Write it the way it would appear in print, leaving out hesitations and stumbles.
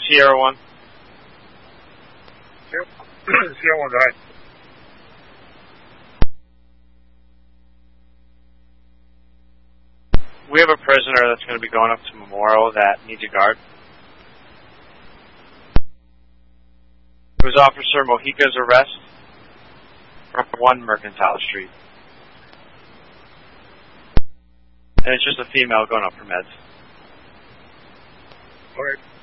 Sierra 1. Sierra 1, go ahead. We have a prisoner that's going to be going up to Memorial that needs a guard. It was Officer Mojica's arrest from 1 Mercantile Street. And it's just a female going up for meds. All right.